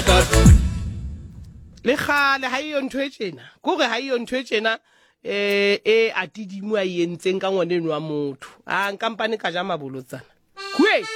le khale ha iyo ntwe tjena kore ha iyo ntwe tjena atidimo a yentseng ka ngwane wa motho a nkampane ka ja mabolotsana